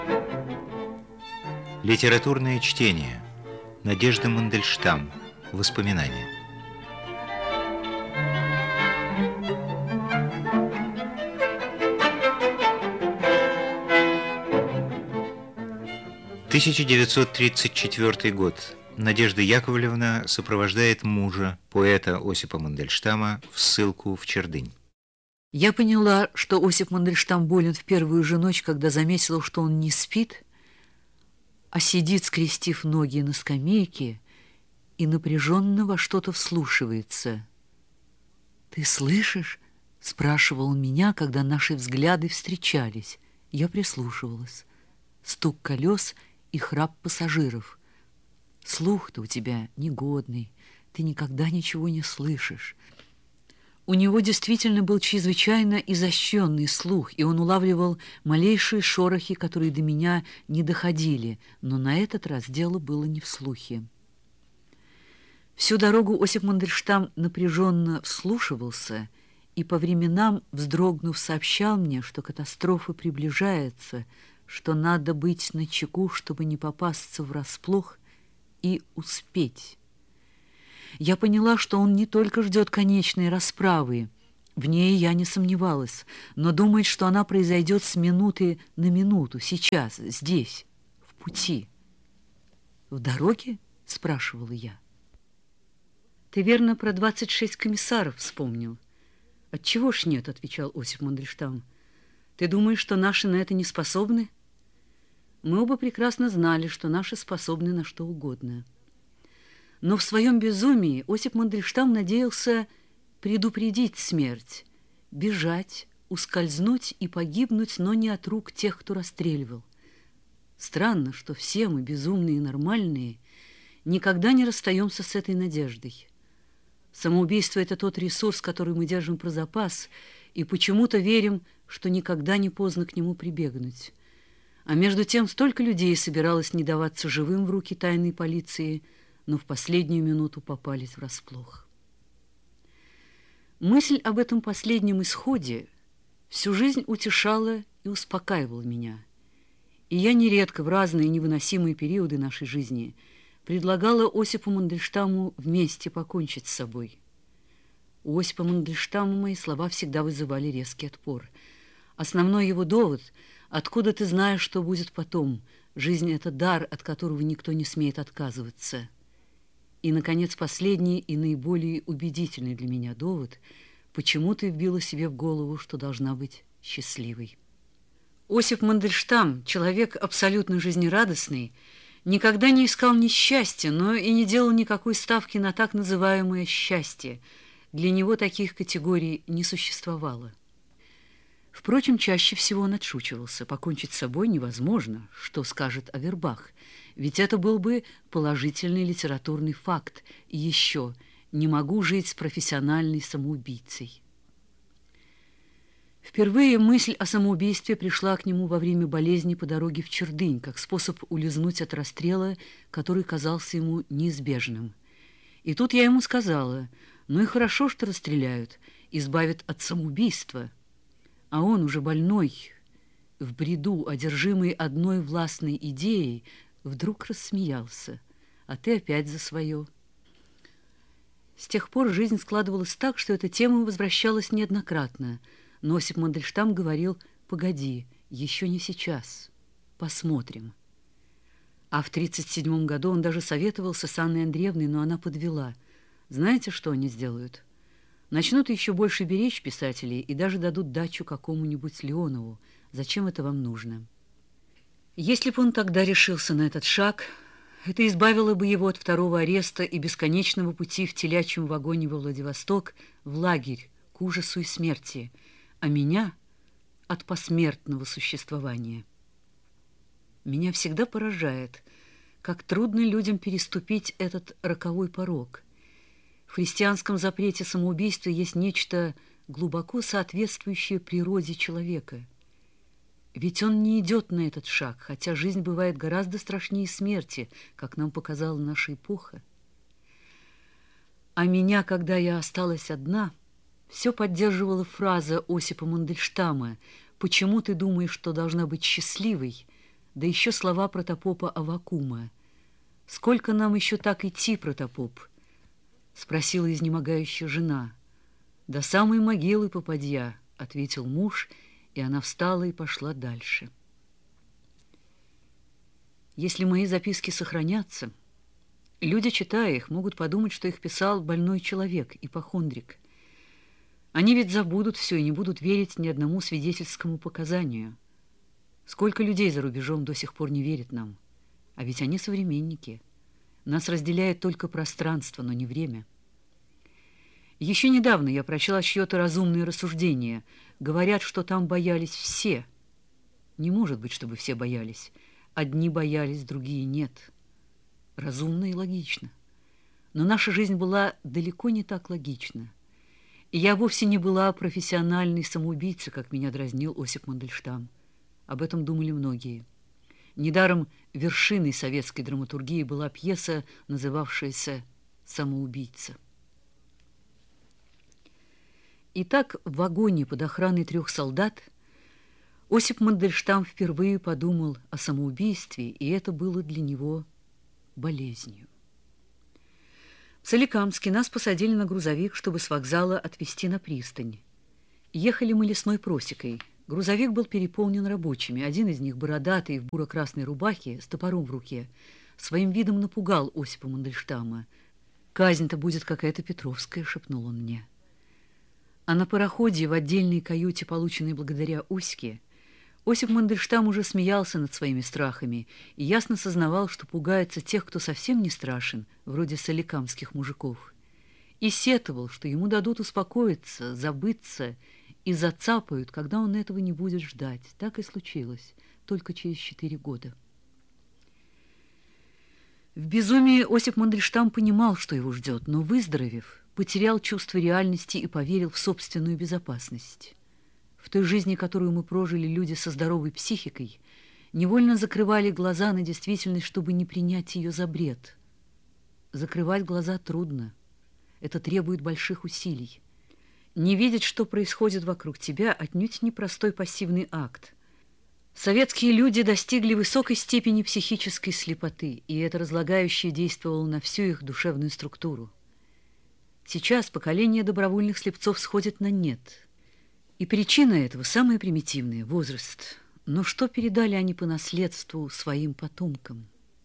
Литературное чтение. Надежда Мандельштам. Воспоминания. «1934 год. Надежда Яковлевна сопровождает мужа, поэта Осипа Мандельштама, в ссылку в Чердынь». Я поняла, что Осип Мандельштам болен в первую же ночь, когда заметила, что он не спит, а сидит, скрестив ноги на скамейке, и напряженно во что-то вслушивается. «Ты слышишь?» — спрашивал он меня, когда наши взгляды встречались. Я прислушивалась. Стук колес и храп пассажиров. «Слух-то у тебя негодный, ты никогда ничего не слышишь». У него действительно был чрезвычайно изощренный слух, и он улавливал малейшие шорохи, которые до меня не доходили, но на этот раз дело было не в слухе. Всю дорогу Осип Мандельштам напряженно вслушивался и по временам, вздрогнув, сообщал мне, что катастрофа приближается, что надо быть начеку, чтобы не попасться врасплох и успеть. Я поняла, что он не только ждет конечной расправы, в ней я не сомневалась, но думает, что она произойдет с минуты на минуту, сейчас, здесь, в пути. «В дороге?» — спрашивала я. «Ты верно про 26 комиссаров вспомнил?» «Отчего ж нет?» — отвечал Осип Мандельштам. «Ты думаешь, что наши на это не способны?» Мы оба прекрасно знали, что наши способны на что угодно. Но в своем безумии Осип Мандельштам надеялся предупредить смерть, бежать, ускользнуть и погибнуть, но не от рук тех, кто расстреливал. Странно, что все мы, безумные и нормальные, никогда не расстаемся с этой надеждой. Самоубийство — это тот ресурс, который мы держим про запас, и почему-то верим, что никогда не поздно к нему прибегнуть. А между тем столько людей собиралось не даваться живым в руки тайной полиции, но в последнюю минуту попались врасплох. Мысль об этом последнем исходе всю жизнь утешала и успокаивала меня. И я нередко в разные невыносимые периоды нашей жизни предлагала Осипу Мандельштаму вместе покончить с собой. У Осипа Мандельштама мои слова всегда вызывали резкий отпор. Основной его довод — откуда ты знаешь, что будет потом? Жизнь — это дар, от которого никто не смеет отказываться. И, наконец, последний и наиболее убедительный для меня довод — почему ты вбила себе в голову, что должна быть счастливой. Осип Мандельштам, человек абсолютно жизнерадостный, никогда не искал несчастья, но и не делал никакой ставки на так называемое счастье. Для него таких категорий не существовало. Впрочем, чаще всего он отшучивался. Покончить с собой невозможно, что скажет Авербах. Ведь это был бы положительный литературный факт. И еще не могу жить с профессиональной самоубийцей. Впервые мысль о самоубийстве пришла к нему во время болезни по дороге в Чердынь, как способ улизнуть от расстрела, который казался ему неизбежным. И тут я ему сказала: ну и хорошо, что расстреляют, избавят от самоубийства. А он, уже больной, в бреду, одержимый одной властной идеей, вдруг рассмеялся. А ты опять за свое. С тех пор жизнь складывалась так, что эта тема возвращалась неоднократно. Но Осип Мандельштам говорил: погоди, еще не сейчас, посмотрим. А в 1937 году он даже советовался с Анной Андреевной, но она подвела. Знаете, что они сделают? Начнут еще больше беречь писателей и даже дадут дачу какому-нибудь Леонову. Зачем это вам нужно? Если бы он тогда решился на этот шаг, это избавило бы его от второго ареста и бесконечного пути в телячьем вагоне во Владивосток в лагерь к ужасу и смерти, а меня от посмертного существования. Меня всегда поражает, как трудно людям переступить этот роковой порог. В христианском запрете самоубийства есть нечто глубоко соответствующее природе человека. Ведь он не идет на этот шаг, хотя жизнь бывает гораздо страшнее смерти, как нам показала наша эпоха. А меня, когда я осталась одна, все поддерживала фраза Осипа Мандельштама: «Почему ты думаешь, что должна быть счастливой? да еще слова протопопа Аввакума. «Сколько нам еще так идти, протопоп?» — спросила изнемогающая жена. «До самой могилы попадья», — ответил муж, и она встала и пошла дальше. Если мои записки сохранятся, люди, читая их, могут подумать, что их писал больной человек, ипохондрик. Они ведь забудут все и не будут верить ни одному свидетельскому показанию. Сколько людей за рубежом до сих пор не верят нам, а ведь они современники. Нас разделяет только пространство, но не время. Еще недавно я прочла чье-то разумное рассуждение. Говорят, что там боялись все. Не может быть, чтобы все боялись. Одни боялись, другие нет. Разумно и логично. Но наша жизнь была далеко не так логична. И я вовсе не была профессиональной самоубийцей, как меня дразнил Осип Мандельштам. Об этом думали многие. Недаром вершиной советской драматургии была пьеса, называвшаяся «Самоубийца». Итак, в вагоне под охраной 3 солдат Осип Мандельштам впервые подумал о самоубийстве, и это было для него болезнью. В Соликамске нас посадили на грузовик, чтобы с вокзала отвезти на пристань. Ехали мы лесной просекой. Грузовик был переполнен рабочими. Один из них, бородатый, в буро-красной рубахе, с топором в руке, своим видом напугал Осипа Мандельштама. «Казнь-то будет какая-то Петровская», — шепнул он мне. А на пароходе, в отдельной каюте, полученной благодаря Оське, Осип Мандельштам уже смеялся над своими страхами и ясно сознавал, что пугается тех, кто совсем не страшен, вроде соликамских мужиков, и сетовал, что ему дадут успокоиться, забыться и зацапают, когда он этого не будет ждать. Так и случилось, только через 4 года. В безумии Осип Мандельштам понимал, что его ждет, но, выздоровев, потерял чувство реальности и поверил в собственную безопасность. В той жизни, которую мы прожили, люди со здоровой психикой невольно закрывали глаза на действительность, чтобы не принять ее за бред. Закрывать глаза трудно. Это требует больших усилий. Не видеть, что происходит вокруг тебя, отнюдь непростой пассивный акт. Советские люди достигли высокой степени психической слепоты, и это разлагающее действовало на всю их душевную структуру. Сейчас поколение добровольных слепцов сходит на нет. И причина этого самая примитивная – возраст. Но что передали они по наследству своим потомкам?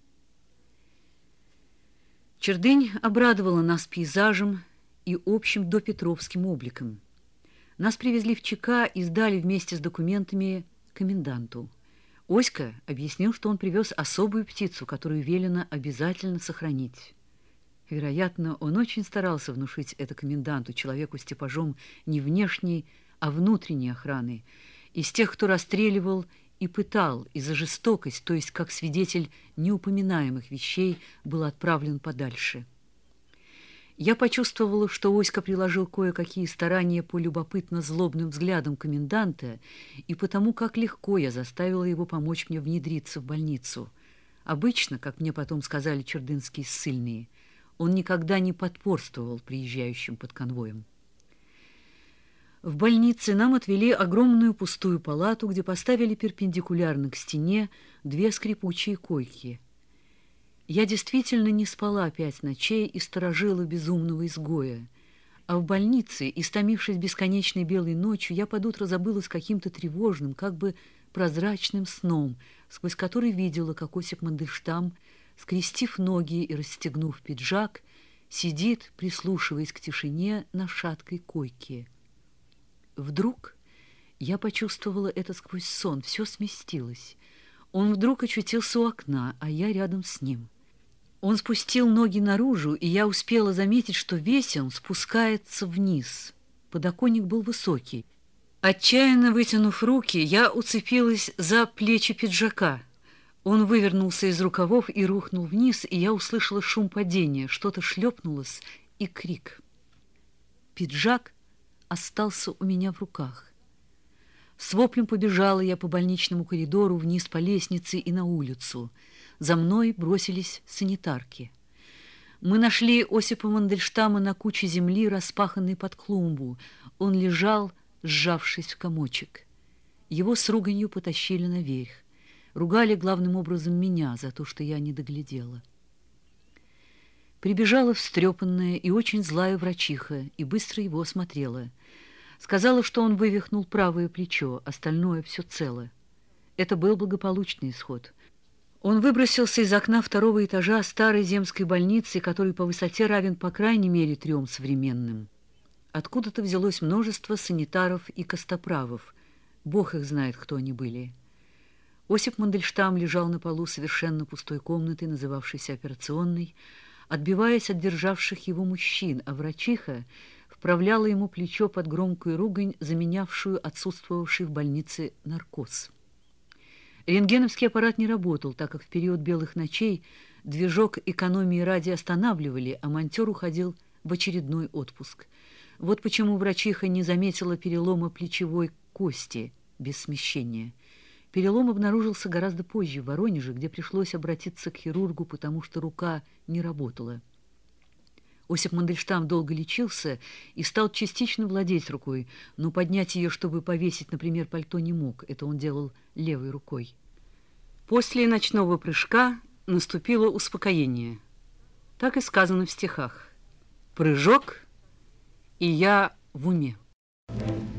Чердынь обрадовала нас пейзажем и общим допетровским обликом. Нас привезли в ЧК и сдали вместе с документами коменданту. Оська объяснил, что он привез особую птицу, которую велено обязательно сохранить. Вероятно, он очень старался внушить это коменданту, человеку с типажом не внешней, а внутренней охраны, из тех, кто расстреливал и пытал, и за жестокость, то есть как свидетель неупоминаемых вещей, был отправлен подальше. Я почувствовала, что Оська приложил кое-какие старания по любопытно-злобным взглядам коменданта, и потому как легко я заставила его помочь мне внедриться в больницу. Обычно, как мне потом сказали чердынские ссыльные, он никогда не подпорствовал приезжающим под конвоем. В больнице нам отвели огромную пустую палату, где поставили перпендикулярно к стене 2 скрипучие койки. Я действительно не спала 5 ночей и сторожила безумного изгоя. А в больнице, истомившись бесконечной белой ночью, я под утро забылась каким-то тревожным, как бы прозрачным сном, сквозь который видела, как Осип Мандельштам, скрестив ноги и расстегнув пиджак, сидит, прислушиваясь к тишине на шаткой койке. Вдруг я почувствовала это сквозь сон, все сместилось. Он вдруг очутился у окна, а я рядом с ним. Он спустил ноги наружу, и я успела заметить, что весь он спускается вниз. Подоконник был высокий. Отчаянно вытянув руки, я уцепилась за плечи пиджака. Он вывернулся из рукавов и рухнул вниз, и я услышала шум падения, что-то шлепнулось и крик. Пиджак остался у меня в руках. С воплем побежала я по больничному коридору, вниз по лестнице и на улицу. За мной бросились санитарки. Мы нашли Осипа Мандельштама на куче земли, распаханной под клумбу. Он лежал, сжавшись в комочек. Его с руганью потащили наверх. Ругали главным образом меня за то, что я не доглядела. Прибежала встрепанная и очень злая врачиха и быстро его осмотрела. Сказала, что он вывихнул правое плечо, остальное все цело. Это был благополучный исход. Он выбросился из окна второго этажа старой земской больницы, который по высоте равен по крайней мере 3 современным. Откуда-то взялось множество санитаров и костоправов. Бог их знает, кто они были. Осип Мандельштам лежал на полу совершенно пустой комнаты, называвшейся операционной, отбиваясь от державших его мужчин, а врачиха вправляла ему плечо под громкую ругань, заменявшую отсутствовавший в больнице наркоз. Рентгеновский аппарат не работал, так как в период белых ночей движок экономии ради останавливали, а монтер уходил в очередной отпуск. Вот почему врачиха не заметила перелома плечевой кости без смещения. Перелом обнаружился гораздо позже в Воронеже, где пришлось обратиться к хирургу, потому что рука не работала. Осип Мандельштам долго лечился и стал частично владеть рукой, но поднять ее, чтобы повесить, например, пальто, не мог. Это он делал левой рукой. После ночного прыжка наступило успокоение. Так и сказано в стихах. «Прыжок, и я в уме».